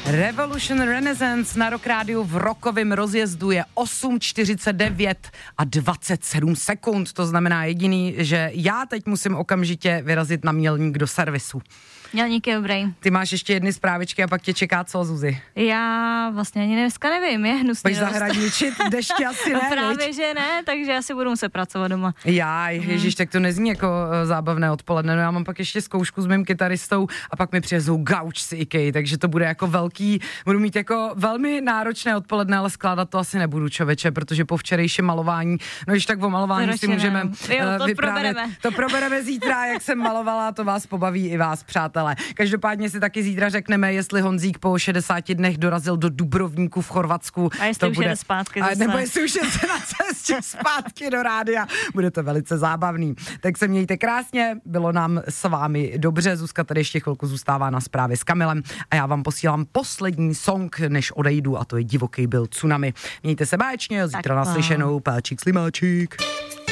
Revolution Renaissance na Rock Rádiu v rokovém rozjezdu je 8:49 a 27 sekund. To znamená jediný, že já teď musím okamžitě vyrazit na Mělník do servisu. Mělník je dobrý. Ty máš ještě jedny zprávičky a pak tě čeká co, Zuzi? Já vlastně ani dneska nevím, je hnusný. Pojď zahradničit, dešti asi ne, právě, že ne, takže asi budu muset pracovat doma. Ježiš, tak to nezní jako zábavné odpoledne, no já mám pak ještě zkoušku s mým kytaristou a pak mi přijezou gauč z IKEA, takže to bude jako budu mít jako velmi náročné odpoledne, ale skládat to asi nebudu, čověče, protože po včerejším malování, no když tak o malování si můžeme vyprávět. To probereme zítra, jak jsem malovala, to vás pobaví i vás, přátelé. Každopádně si taky zítra řekneme, jestli Honzík po 60 dnech dorazil do Dubrovníku v Chorvatsku. A jestli už jde zpátky zase. Nebo jestli už je na cestě zpátky do rádia. Bude to velice zábavný. Tak se mějte krásně, bylo nám s vámi dobře. Zuzka tady ještě chvilku zůstává na zprávě s Kamilem a já vám posílám poslední song, než odejdu, a to je Divoký byl tsunami. Mějte se báječně, zítra naslyšenou, Páčík Slimáčík.